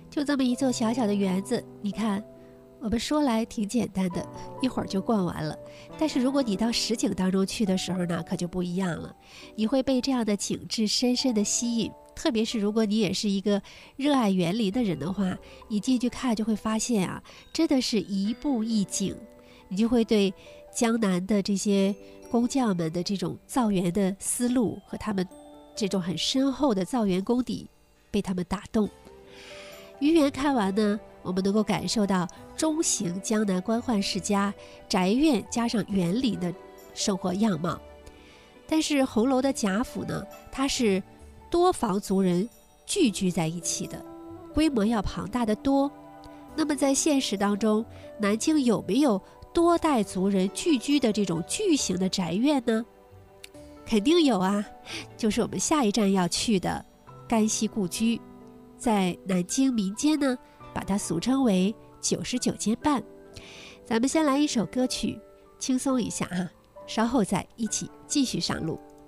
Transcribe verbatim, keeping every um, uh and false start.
就这么一座小小的园子，你看我们说来挺简单的，一会儿就逛完了。但是如果你到实景当中去的时候呢，可就不一样了。你会被这样的景致深深的吸引，特别是如果你也是一个热爱园林的人的话，你进去看就会发现啊，真的是一步一景，你就会对江南的这些工匠们的这种造园的思路和他们这种很深厚的造园功底被他们打动。愚园看完呢，我们能够感受到中型江南官宦世家宅院加上园林的生活样貌。但是红楼的贾府呢，它是多房族人聚居在一起的，规模要庞大得多。那么在现实当中，南京有没有多代族人聚居的这种巨型的宅院呢？肯定有啊，就是我们下一站要去的甘溪故居，在南京民间呢，把它俗称为九十九间半。咱们先来一首歌曲，轻松一下啊，稍后再一起继续上路。